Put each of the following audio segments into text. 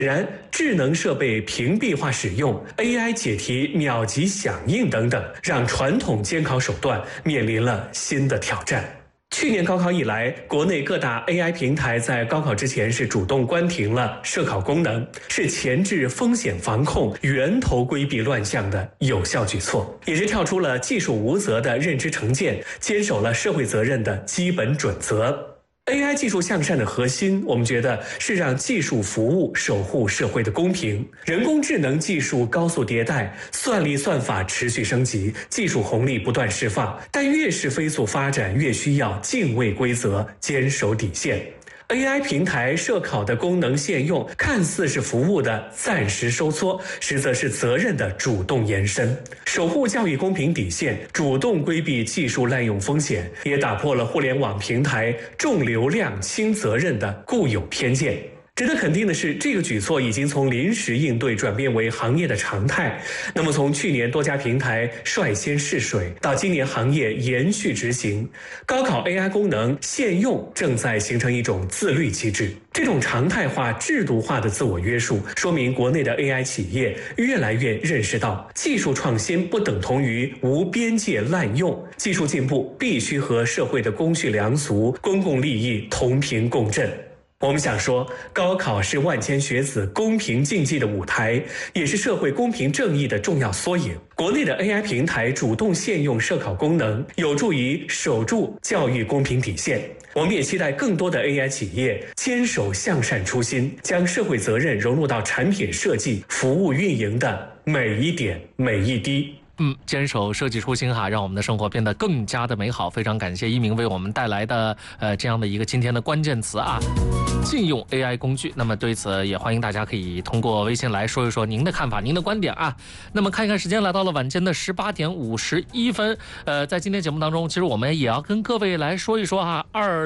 然，智能设备屏蔽化使用、AI 解题秒级响应等等，让传统监考手段面临了新的挑战。去年高考以来，国内各大 AI 平台在高考之前是主动关停了涉考功能，是前置风险防控、源头规避乱象的有效举措，也是跳出了技术无责的认知成见，坚守了社会责任的基本准则。AI 技术向善的核心，我们觉得是让技术服务守护社会的公平。人工智能技术高速迭代，算力算法持续升级，技术红利不断释放，但越是飞速发展，越需要敬畏规则，坚守底线。AI 平台涉考的功能限用，看似是服务的暂时收缩，实则是责任的主动延伸。守护教育公平底线，主动规避技术滥用风险，也打破了互联网平台重流量轻责任的固有偏见。值得肯定的是，这个举措已经从临时应对转变为行业的常态。那么从去年多家平台率先试水，到今年行业延续执行，高考 AI 功能限用正在形成一种自律机制。这种常态化、制度化的自我约束，说明国内的 AI 企业越来越认识到，技术创新不等同于无边界滥用，技术进步必须和社会的公序良俗、公共利益同频共振。我们想说，高考是万千学子公平竞技的舞台，也是社会公平正义的重要缩影。国内的 AI 平台主动限用涉考功能，有助于守住教育公平底线。我们也期待更多的 AI 企业坚守向善初心，将社会责任融入到产品设计、服务运营的每一点、每一滴。 坚守设计初心哈，让我们的生活变得更加的美好。非常感谢一鸣为我们带来的这样的一个今天的关键词啊，禁用 AI 工具。那么对此也欢迎大家可以通过微信来说一说您的看法、您的观点啊。那么看一看时间，来到了晚间的18点51分。在今天节目当中，其实我们也要跟各位来说一说哈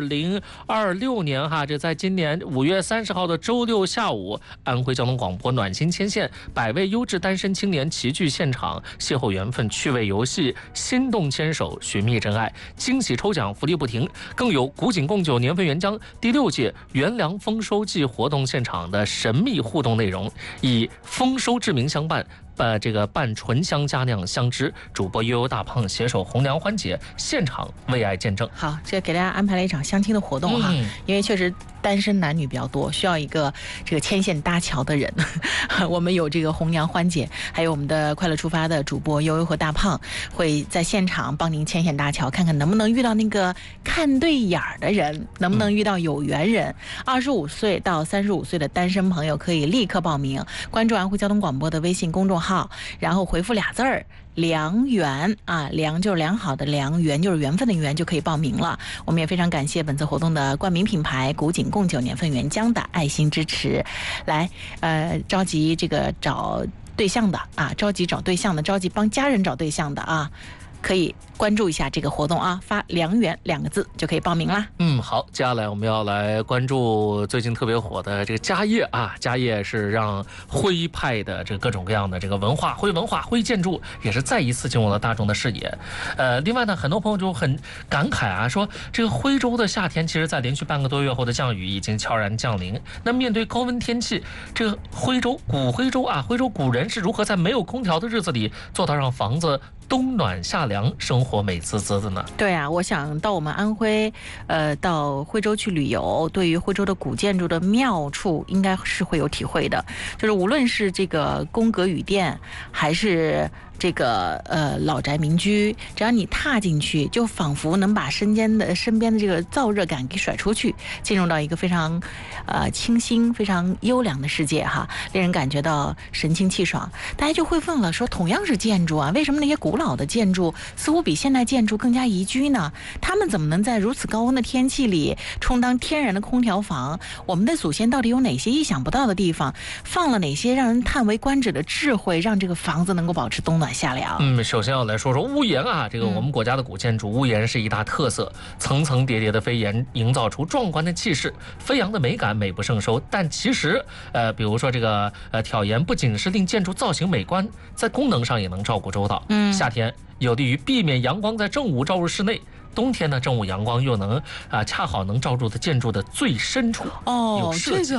，2026年哈，这在今年5月30号的周六下午，安徽交通广播暖心牵线100位优质单身青年齐聚现场，邂逅缘分趣味游戏，心动牵手，寻觅真爱，惊喜抽奖，福利不停，更有古井贡酒年份原浆第6届元粮丰收季活动现场的神秘互动内容，以丰收之名相伴。伴醇香佳酿香汁，主播悠悠大胖携手红娘欢节，现场为爱见证。 好，这给大家安排了一场相亲的活动哈，因为确实单身男女比较多，需要一个这个牵线搭桥的人。我们有这个红娘欢节，还有我们的快乐出发的主播悠悠和大胖会在现场帮您牵线搭桥，看看能不能遇到那个看对眼儿的人，能不能遇到有缘人。25岁到35岁的单身朋友可以立刻报名，关注安徽交通广播的微信公众号，然后回复俩字儿良缘啊，良就是良好的良，缘就是缘分的缘，就可以报名了。我们也非常感谢本次活动的冠名品牌古井贡酒年份原浆的爱心支持。来，着急这个找对象的啊，着急找对象的，着急帮家人找对象的啊，可以关注一下这个活动啊，发良缘2个字就可以报名啦。 好，接下来我们要来关注最近特别火的这个家业啊，家业是让徽派的这各种各样的这个文化、徽建筑也是再一次进入了大众的视野。另外呢，很多朋友就很感慨啊，说这个徽州的夏天，其实在连续半个多月后的降雨已经悄然降临。那面对高温天气，这个古徽州啊，徽州古人是如何在没有空调的日子里做到让房子冬暖夏凉，生活美滋滋的呢？ 对啊，我想到我们安徽，到徽州去旅游，对于徽州的古建筑的妙处，应该是会有体会的。就是无论是这个宫阁雨殿，还是这个老宅民居，只要你踏进去，就仿佛能把身边的这个燥热感给甩出去，进入到一个非常清新、非常优良的世界哈，令人感觉到神清气爽。大家就会问了，说同样是建筑啊，为什么那些古老的建筑似乎比现代建筑更加宜居呢？他们怎么能在如此高温的天气里充当天然的空调房？我们的祖先到底有哪些意想不到的地方，放了哪些让人叹为观止的智慧，让这个房子能够保持冬暖夏凉？ 首先要来说说屋檐啊，这个我们国家的古建筑屋檐是一大特色，层层叠叠的飞檐营造出壮观的气势，飞扬的美感美不胜收。但其实比如说这个挑檐不仅是令建筑造型美观，在功能上也能照顾周到。夏天有利于避免阳光在正午照入室内，冬天呢，正午阳光又能恰好能照入的建筑的最深处。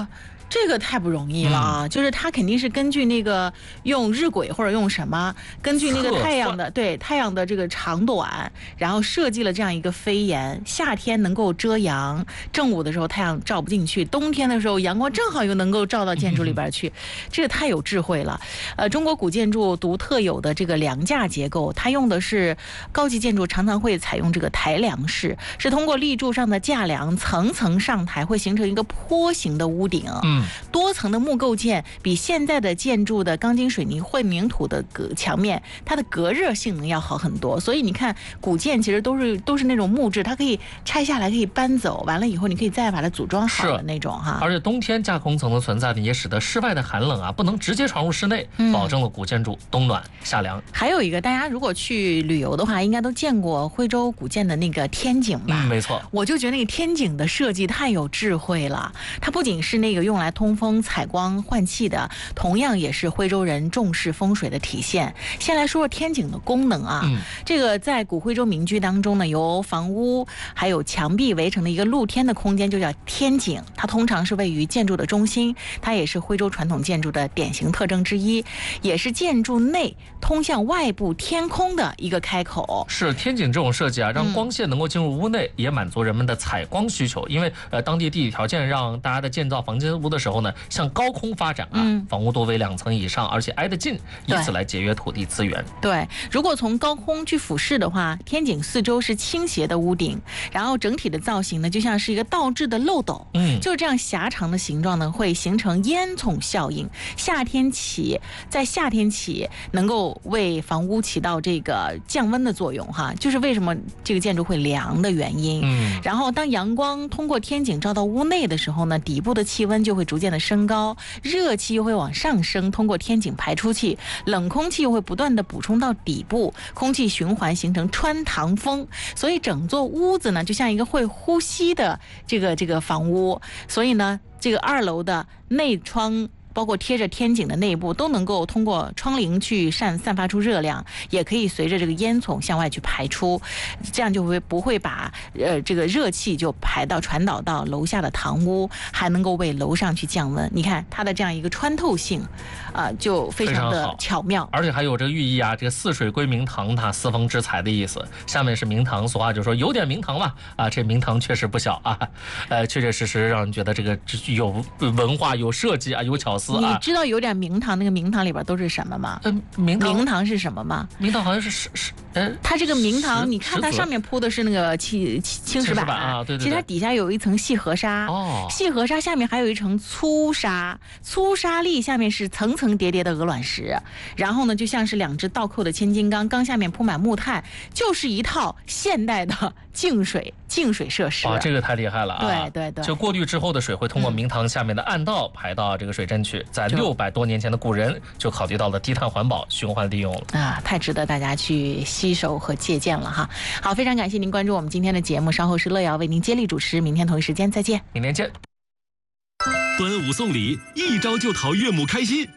这个太不容易了，就是它肯定是根据那个用日晷或者用什么，根据那个太阳的这个长短，然后设计了这样一个飞檐。夏天能够遮阳，正午的时候太阳照不进去，冬天的时候阳光正好又能够照到建筑里边去，这个太有智慧了。中国古建筑独特有的这个梁架结构，它用的是高级建筑常常会采用这个抬梁式，是通过立柱上的架梁层层上抬，会形成一个坡形的屋顶。多层的木构件比现在的建筑的钢筋水泥混凝土的墙面，它的隔热性能要好很多。所以你看古建其实都是那种木质，它可以拆下来，可以搬走，完了以后你可以再把它组装好的那种哈。 而且冬天架空层的存在呢，也使得室外的寒冷啊不能直接传入室内，保证了古建筑冬暖夏凉。 还有一个，大家如果去旅游的话，应该都见过徽州古建的那个天井吧？ 没错。 我就觉得那个天井的设计太有智慧了，它不仅是那个用来通风采光换气的，同样也是徽州人重视风水的体现。先来说说天井的功能啊，这个在古徽州民居当中呢，由房屋还有墙壁围成的一个露天的空间就叫天井，它通常是位于建筑的中心，它也是徽州传统建筑的典型特征之一，也是建筑内通向外部天空的一个开口。 是天井这种设计啊，让光线能够进入屋内，也满足人们的采光需求。因为当地地理条件让大家在建造房间屋的时候呢，向高空发展啊，房屋多为2层以上，而且挨得近，以此来节约土地资源。 对，如果从高空去俯视的话，天井四周是倾斜的屋顶，然后整体的造型呢，就像是一个倒置的漏斗，就是这样狭长的形状呢，会形成烟囱效应。在夏天起能够为房屋起到这个降温的作用哈，就是为什么这个建筑会凉的原因。然后当阳光通过天井照到屋内的时候呢，底部的气温就会逐渐的升高，热气又会往上升，通过天井排出去，冷空气又会不断的补充到底部，空气循环形成穿堂风，所以整座屋子呢就像一个会呼吸的这个房屋。所以呢，这个2楼的内窗包括贴着天井的内部都能够通过窗棂去散发出热量，也可以随着这个烟囱向外去排出，这样就不会把这个热气就传导到楼下的堂屋，还能够为楼上去降温。你看它的这样一个穿透性就非常的巧妙。 而且还有这个寓意啊，这个四水归明堂，它四方之财的意思。下面是明堂，俗话就说有点明堂嘛，这明堂确实不小啊，确确实实让人觉得这个有文化、有设计啊，有巧思。 你知道有点明堂那个明堂里边都是什么吗？明堂是什么吗？ 明堂好像是它这个明堂，你看它上面铺的是那个青石板啊，对。 其实它底下有一层细河沙，细河沙下面还有一层粗沙，粗沙砾下面是层层叠叠的鹅卵石，然后呢，就像是2只倒扣的千斤缸，缸下面铺满木炭，就是一套现代的净水设施。 这个太厉害了啊！ 对。 就过滤之后的水会通过明堂下面的暗道排到这个水针去，在600多年前的古人就考虑到了低碳环保、循环利用了太值得大家去吸收和借鉴了哈。好，非常感谢您关注我们今天的节目，稍后是乐瑶为您接力主持，明天同一时间再见。 明天见。 端午送礼，一招就讨岳母开心。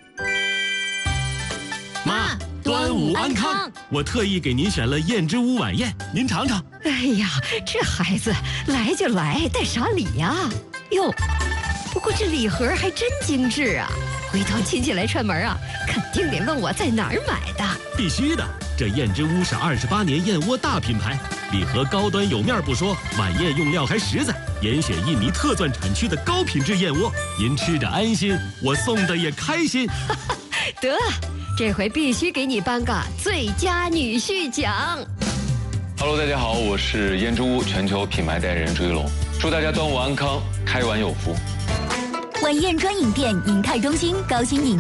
妈，端午安康！我特意给您选了燕之屋晚宴，您尝尝。 哎呀，这孩子来就来，带啥礼呀？哟，不过这礼盒还真精致啊！回头亲戚来串门啊，肯定得问我在哪儿买的。 必须的，这燕之屋是28年燕窝大品牌，礼盒高端有面不说，晚宴用料还实在，严选印尼特钻产区的高品质燕窝，您吃着安心，我送的也开心。 得，这回必须给你颁个最佳女婿奖。 Hello， 大家好，我是燕之屋全球品牌代言人朱一龙，祝大家端午安康，开碗有福。 晚宴专饮店银泰中心高新饮